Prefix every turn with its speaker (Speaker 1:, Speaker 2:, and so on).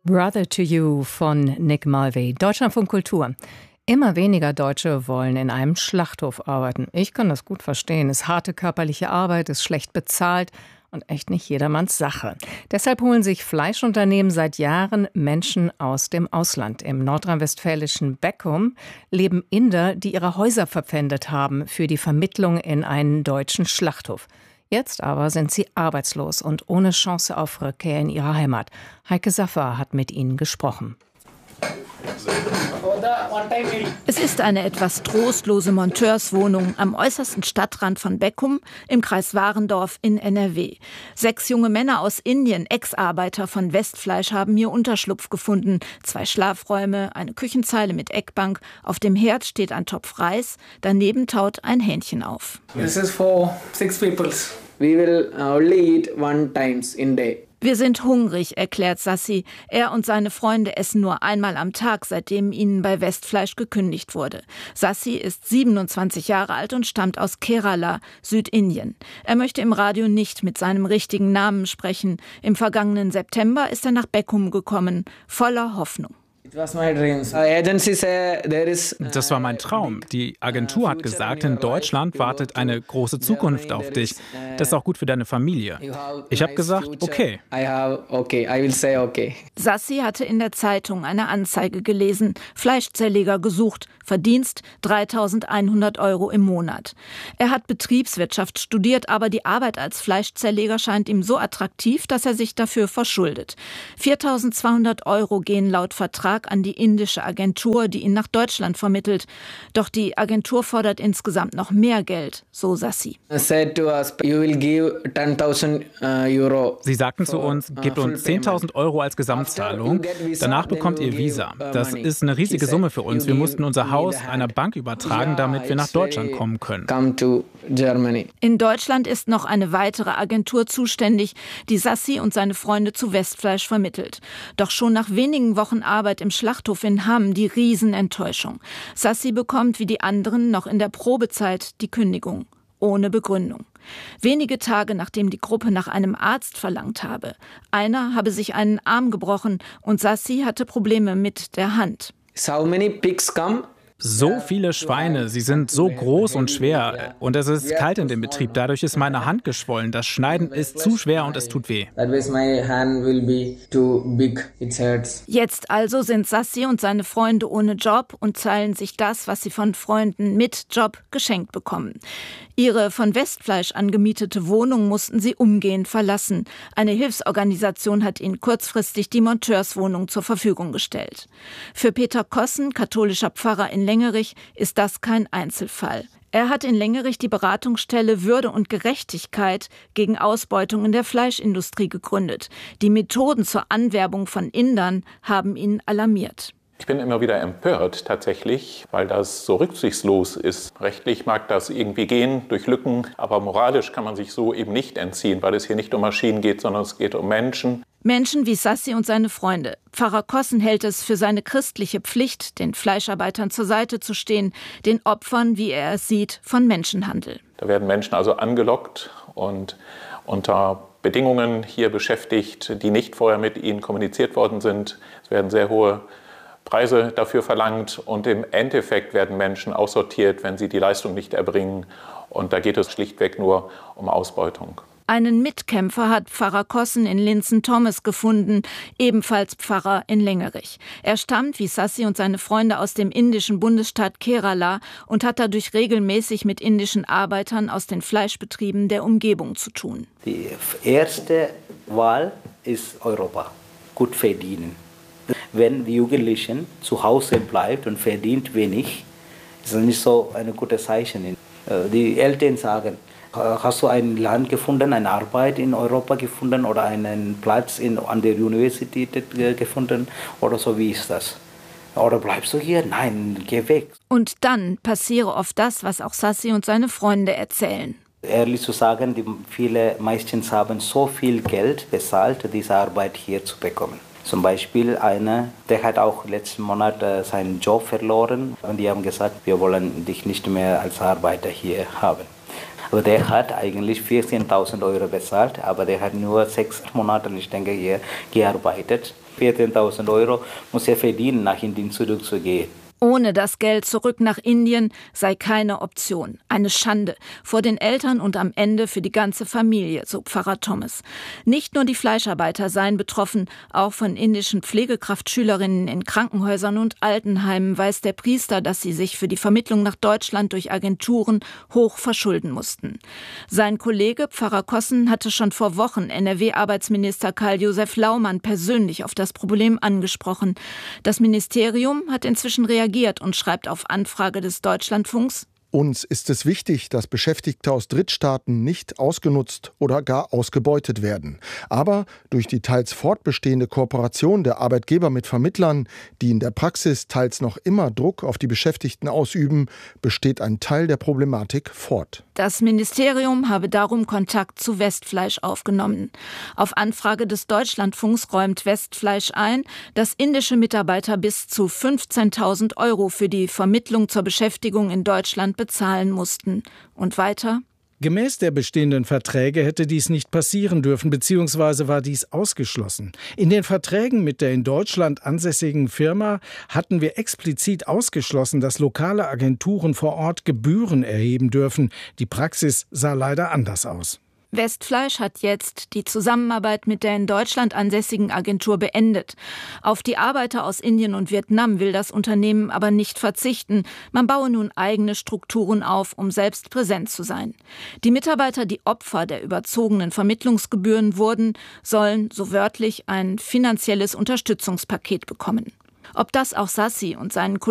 Speaker 1: Brother to You von Nick Mulvey. Deutschlandfunk Kultur. Immer weniger Deutsche wollen in einem Schlachthof arbeiten. Ich kann das gut verstehen. Es ist harte körperliche Arbeit, ist schlecht bezahlt und echt nicht jedermanns Sache. Deshalb holen sich Fleischunternehmen seit Jahren Menschen aus dem Ausland. Im nordrhein-westfälischen Beckum leben Inder, die ihre Häuser verpfändet haben für die Vermittlung in einen deutschen Schlachthof. Jetzt aber sind sie arbeitslos und ohne Chance auf Rückkehr in ihre Heimat. Heike Saffer hat mit ihnen gesprochen.
Speaker 2: Es ist eine etwas trostlose Monteurswohnung am äußersten Stadtrand von Beckum im Kreis Warendorf in NRW. 6 junge Männer aus Indien, Ex-Arbeiter von Westfleisch, haben hier Unterschlupf gefunden. 2 Schlafräume, eine Küchenzeile mit Eckbank. Auf dem Herd steht ein Topf Reis. Daneben taut ein Hähnchen auf.
Speaker 3: This is for 6 people. We will only eat 1 times in day.
Speaker 2: Wir sind hungrig, erklärt Sassi. Er und seine Freunde essen nur einmal am Tag, seitdem ihnen bei Westfleisch gekündigt wurde. Sassi ist 27 Jahre alt und stammt aus Kerala, Südindien. Er möchte im Radio nicht mit seinem richtigen Namen sprechen. Im vergangenen September ist er nach Beckum gekommen, voller Hoffnung.
Speaker 4: Das war mein Traum. Die Agentur hat gesagt, in Deutschland wartet eine große Zukunft auf dich. Das ist auch gut für deine Familie. Ich habe gesagt, okay.
Speaker 2: Sassi hatte in der Zeitung eine Anzeige gelesen. Fleischzerleger gesucht. Verdienst 3.100 € im Monat. Er hat Betriebswirtschaft studiert, aber die Arbeit als Fleischzerleger scheint ihm so attraktiv, dass er sich dafür verschuldet. 4.200 € gehen laut Vertrag an die indische Agentur, die ihn nach Deutschland vermittelt. Doch die Agentur fordert insgesamt noch mehr Geld, so Sassi.
Speaker 4: Sie sagten zu uns, gebt uns 10.000 € als Gesamtzahlung, danach bekommt ihr Visa. Das ist eine riesige Summe für uns. Wir mussten unser Haus einer Bank übertragen, damit wir nach Deutschland kommen können.
Speaker 2: In Deutschland ist noch eine weitere Agentur zuständig, die Sassi und seine Freunde zu Westfleisch vermittelt. Doch schon nach wenigen Wochen Arbeit im Schlachthof in Hamm die Riesenenttäuschung. Sassi bekommt wie die anderen noch in der Probezeit die Kündigung. Ohne Begründung. Wenige Tage nachdem die Gruppe nach einem Arzt verlangt habe. Einer habe sich einen Arm gebrochen und Sassi hatte Probleme mit der Hand.
Speaker 4: So many pigs come. So viele Schweine, sie sind so groß und schwer. Und es ist kalt in dem Betrieb, dadurch ist meine Hand geschwollen. Das Schneiden ist zu schwer und es tut weh.
Speaker 2: Jetzt also sind Sassi und seine Freunde ohne Job und zahlen sich das, was sie von Freunden mit Job geschenkt bekommen. Ihre von Westfleisch angemietete Wohnung mussten sie umgehend verlassen. Eine Hilfsorganisation hat ihnen kurzfristig die Monteurswohnung zur Verfügung gestellt. Für Peter Kossen, katholischer Pfarrer in Lengerich, ist das kein Einzelfall. Er hat in Lengerich die Beratungsstelle Würde und Gerechtigkeit gegen Ausbeutung in der Fleischindustrie gegründet. Die Methoden zur Anwerbung von Indern haben ihn alarmiert.
Speaker 5: Ich bin immer wieder empört tatsächlich, weil das so rücksichtslos ist. Rechtlich mag das irgendwie gehen durch Lücken, aber moralisch kann man sich so eben nicht entziehen, weil es hier nicht um Maschinen geht, sondern es geht um Menschen.
Speaker 2: Menschen wie Sassi und seine Freunde. Pfarrer Kossen hält es für seine christliche Pflicht, den Fleischarbeitern zur Seite zu stehen, den Opfern, wie er es sieht, von Menschenhandel.
Speaker 5: Da werden Menschen also angelockt und unter Bedingungen hier beschäftigt, die nicht vorher mit ihnen kommuniziert worden sind. Es werden sehr hohe Preise dafür verlangt und im Endeffekt werden Menschen aussortiert, wenn sie die Leistung nicht erbringen. Und da geht es schlichtweg nur um Ausbeutung.
Speaker 2: Einen Mitkämpfer hat Pfarrer Kossen in Linzen-Thomas gefunden, ebenfalls Pfarrer in Lengerich. Er stammt, wie Sassi und seine Freunde, aus dem indischen Bundesstaat Kerala und hat dadurch regelmäßig mit indischen Arbeitern aus den Fleischbetrieben der Umgebung zu tun.
Speaker 6: Die erste Wahl ist Europa, gut verdienen. Wenn die Jugendlichen zu Hause bleibt und verdient wenig, ist das nicht so ein gutes Zeichen. Die Eltern sagen, hast du ein Land gefunden, eine Arbeit in Europa gefunden oder einen Platz an der Universität gefunden oder so, wie ist das? Oder bleibst du hier? Nein, geh weg.
Speaker 2: Und dann passiere oft das, was auch Sassi und seine Freunde erzählen.
Speaker 6: Ehrlich zu sagen, meistens haben so viel Geld bezahlt, diese Arbeit hier zu bekommen. Zum Beispiel einer, der hat auch letzten Monat seinen Job verloren und die haben gesagt, wir wollen dich nicht mehr als Arbeiter hier haben. Aber der hat eigentlich 14.000 € bezahlt, aber der hat nur 6 Monate, ich denke, hier gearbeitet. 14.000 Euro muss er verdienen, nach Indien zurückzugehen.
Speaker 2: Ohne das Geld zurück nach Indien sei keine Option. Eine Schande vor den Eltern und am Ende für die ganze Familie, so Pfarrer Thomas. Nicht nur die Fleischarbeiter seien betroffen, auch von indischen Pflegekraftschülerinnen in Krankenhäusern und Altenheimen weiß der Priester, dass sie sich für die Vermittlung nach Deutschland durch Agenturen hoch verschulden mussten. Sein Kollege Pfarrer Kossen hatte schon vor Wochen NRW-Arbeitsminister Karl-Josef Laumann persönlich auf das Problem angesprochen. Das Ministerium hat inzwischen reagiert und schreibt auf Anfrage des Deutschlandfunks:
Speaker 7: Uns ist es wichtig, dass Beschäftigte aus Drittstaaten nicht ausgenutzt oder gar ausgebeutet werden. Aber durch die teils fortbestehende Kooperation der Arbeitgeber mit Vermittlern, die in der Praxis teils noch immer Druck auf die Beschäftigten ausüben, besteht ein Teil der Problematik fort.
Speaker 2: Das Ministerium habe darum Kontakt zu Westfleisch aufgenommen. Auf Anfrage des Deutschlandfunks räumt Westfleisch ein, dass indische Mitarbeiter bis zu 15.000 Euro für die Vermittlung zur Beschäftigung in Deutschland bezahlen mussten. Und weiter:
Speaker 8: Gemäß der bestehenden Verträge hätte dies nicht passieren dürfen, beziehungsweise war dies ausgeschlossen. In den Verträgen mit der in Deutschland ansässigen Firma hatten wir explizit ausgeschlossen, dass lokale Agenturen vor Ort Gebühren erheben dürfen. Die Praxis sah leider anders aus.
Speaker 2: Westfleisch hat jetzt die Zusammenarbeit mit der in Deutschland ansässigen Agentur beendet. Auf die Arbeiter aus Indien und Vietnam will das Unternehmen aber nicht verzichten. Man baue nun eigene Strukturen auf, um selbst präsent zu sein. Die Mitarbeiter, die Opfer der überzogenen Vermittlungsgebühren wurden, sollen, so wörtlich, ein finanzielles Unterstützungspaket bekommen. Ob das auch Sassi und seinen Kollegen